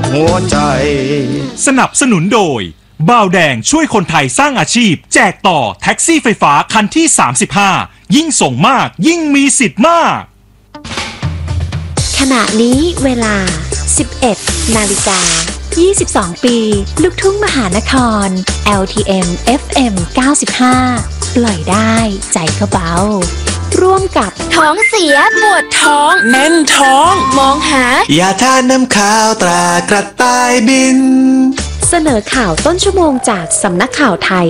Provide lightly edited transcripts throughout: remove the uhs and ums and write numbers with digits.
หัวใจสนับสนุนโดยบ่าวแดงช่วยคนไทยสร้างอาชีพแจกต่อแท็กซี่ไฟฟ้าคันที่35ยิ่งส่งมากยิ่งมีสิทธิ์มากขณะนี้เวลา 11 นาฬิกา 22 ปีลูกทุ่งมหานคร LTM FM 95 ปล่อยได้ใจก็เบาร่วมกับท้องเสียปวดท้องแน่นท้องมองหายาทานน้ำข้าวตรากระต่ายบินเสนอข่าวต้นชั่วโมงจากสำนักข่าวไทย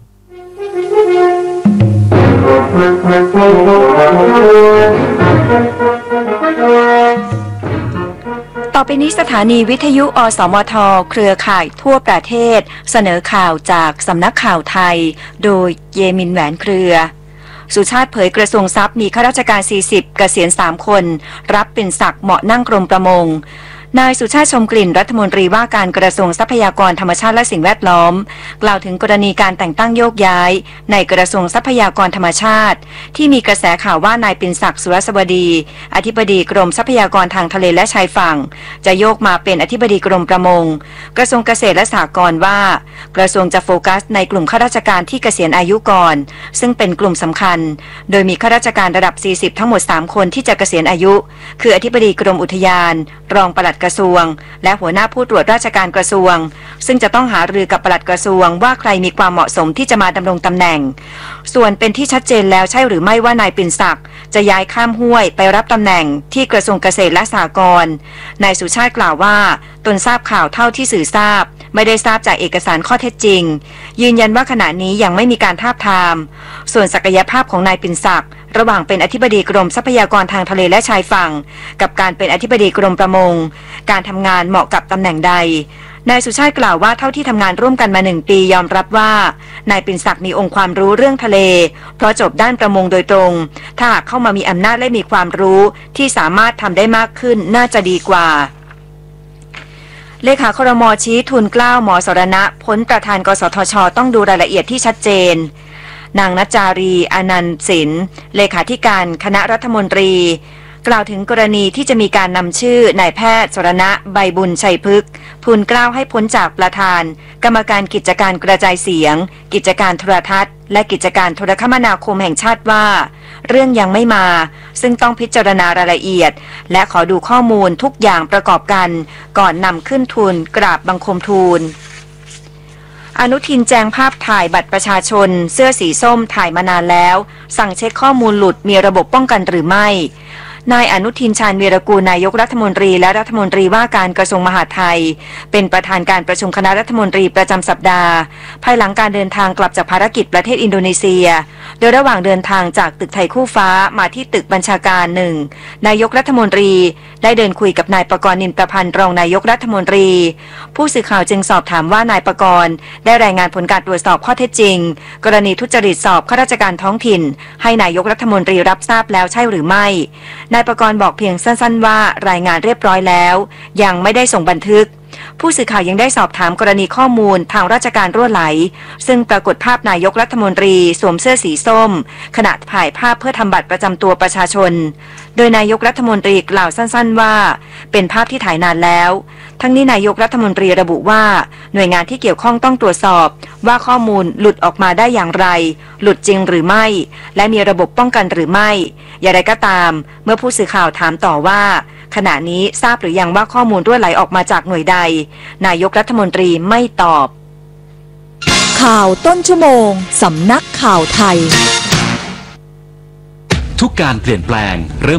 ต่อไปนี้สถานีวิทยุอสมทเครือข่ายทั่วประเทศเสนอข่าวจากสำนักข่าวไทยโดยเยมินแหวนเครือสุชาติเผยกระทรวงทรัพย์มีข้าราชการ40เกษียณ3คนรับเป็นศักดิ์เหมาะนั่งกรมประมงนายสุชาติชมกลิ่นรัฐมนตรีว่าการกระทรวงทรัพยากรธรรมชาติและสิ่งแวดล้อมกล่าวถึงกรณีการแต่งตั้งโยกย้ายในกระทรวงทรัพยากรธรรมชาติที่มีกระแสข่าวว่านายปิ่นศักดิ์สุรสวดีอธิบดีกรมทรัพยากรทางทะเลและชายฝั่งจะโยกมาเป็นอธิบดีกรมประมงกระทรวงเกษตรและสหกรณ์ว่ากระทรวงจะโฟกัสในกลุ่มข้าราชการที่เกษียณอายุก่อนซึ่งเป็นกลุ่มสำคัญโดยมีข้าราชการระดับ40ทั้งหมด3คนที่จะเกษียณอายุคืออธิบดีกรมอุทยานรองปลัดกระทรวงและหัวหน้าผู้ตรวจราชการกระทรวงซึ่งจะต้องหารือกับปลัดกระทรวงว่าใครมีความเหมาะสมที่จะมาดำรงตำแหน่งส่วนเป็นที่ชัดเจนแล้วใช่หรือไม่ว่านายปิ่นศักดิ์จะย้ายข้ามห้วยไปรับตำแหน่งที่กระทรวงเกษตรและสหกรณ์นายสุชาติกล่าวว่าตนทราบข่าวเท่าที่สื่อทราบไม่ได้ทราบจากเอกสารข้อเท็จจริงยืนยันว่าขณะนี้ยังไม่มีการทาบทามส่วนศักยภาพของนายปิ่นศักดิ์ระหว่างเป็นอธิบดีกรมทรัพยากรทางทะเลและชายฝั่งกับการเป็นอธิบดีกรมประมงการทำงานเหมาะกับตำแหน่งใดนายสุชาติกล่าวว่าเท่าที่ทำงานร่วมกันมา1 ปียอมรับว่านายปิ่นศักดิ์มีองค์ความรู้เรื่องทะเลเพราะจบด้านประมงโดยตรงถ้าหากเข้ามามีอำนาจและมีความรู้ที่สามารถทำได้มากขึ้นน่าจะดีกว่าเลขาครม.ชี้ทุนเกล้าหมอสรณะพ้นประธานกสทช.ต้องดูรายละเอียดที่ชัดเจนนางณจารีอนันต์ศิลป์เลขาธิการคณะรัฐมนตรีกล่าวถึงกรณีที่จะมีการนำชื่อนายแพทย์สรณะใบบุญชัยพฤกษ์ทุนเกล้าให้พ้นจากประธานกรรมการกิจการกระจายเสียงกิจการโทรทัศน์และกิจการโทรคมนาคมแห่งชาติว่าเรื่องยังไม่มาซึ่งต้องพิจารณารายละเอียดและขอดูข้อมูลทุกอย่างประกอบกันก่อนนำขึ้นทุนกราบบังคมทูลอนุทินแจงภาพถ่ายบัตรประชาชนเสื้อสีส้มถ่ายมานานแล้วสั่งเช็คข้อมูลหลุดมีระบบป้องกันหรือไม่นายอนุทินชาญวีรกูลนายกรัฐมนตรีและรัฐมนตรีว่าการกระทรวงมหาดไทยเป็นประธานการประชุมคณะรัฐมนตรีประจำสัปดาห์ภายหลังการเดินทางกลับจากภารกิจประเทศอินโดนีเซียโดยระหว่างเดินทางจากตึกไทยคู่ฟ้ามาที่ตึกบัญชาการ1นายกรัฐมนตรีได้เดินคุยกับนายปกรณ์นินประพันธ์รองนายกรัฐมนตรีผู้สื่อข่าวจึงสอบถามว่านายปกรณ์ได้รายงานผลการตรวจสอบข้อเท็จจริงกรณีทุจริตสอบข้าราชการท้องถิ่นให้นายกรัฐมนตรีรับทราบแล้วใช่หรือไม่นายปกรณ์บอกเพียงสั้นๆว่ารายงานเรียบร้อยแล้วยังไม่ได้ส่งบันทึกผู้สื่อข่าวยังได้สอบถามกรณีข้อมูลทางราชการรั่วไหลซึ่งปรากฏภาพนายกรัฐมนตรีสวมเสื้อสีส้มขณะถ่ายภาพเพื่อทำบัตรประจำตัวประชาชนโดยนายกรัฐมนตรีกล่าวสั้นๆว่าเป็นภาพที่ถ่ายนานแล้วทั้งนี้นายกรัฐมนตรีระบุว่าหน่วยงานที่เกี่ยวข้องต้องตรวจสอบว่าข้อมูลหลุดออกมาได้อย่างไรหลุดจริงหรือไม่และมีระบบป้องกันหรือไม่อย่างไรก็ตามเมื่อผู้สื่อข่าวถามต่อว่าขณะนี้ทราบหรือยังว่าข้อมูลรั่วไหลออกมาจากหน่วยใดนายกรัฐมนตรีไม่ตอบข่าวต้นชั่วโมงสำนักข่าวไทยทุกการเปลี่ยนแปลงเริ่ม